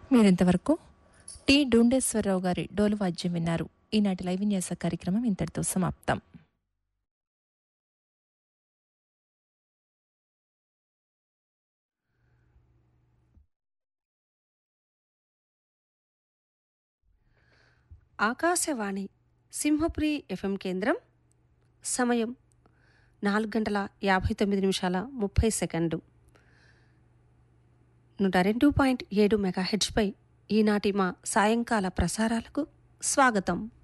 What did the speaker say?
మీరింతవరకు టి డూండేశ్వరరావు గారి డోలు వాద్యం విన్నారు. ఈనాటి లైవ్ విన్యాస కార్యక్రమం ఇంతటితో సమాప్తం. ఆకాశవాణి సింహపురి ఎఫ్ఎం కేంద్రం. సమయం 4:59:30 102.7 మెగాహెర్ట్జ్పై ఈనాటి మా సాయంకాల ప్రసారాలకు స్వాగతం.